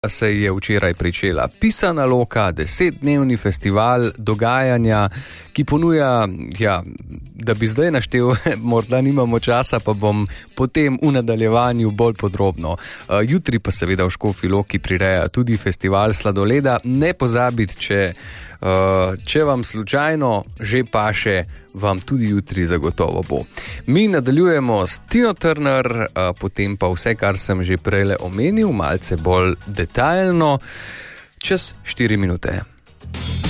se je včeraj pričela Pisana Loka, 10-dnevni festival dogajanja, ki ponuja, da bi zdaj naštel, morda nimamo časa, pa bom potem v nadaljevanju bolj podrobno. Jutri pa seveda v Škofji Loki prireja tudi festival sladoleda. Ne pozabiti, če vam slučajno že paše, vam tudi jutri zagotovo bo. Mi nadaljujemo s Tino Turner, potem pa vse, kar sem že prejle omenil, malce bolj detaljno, čez 4 minute.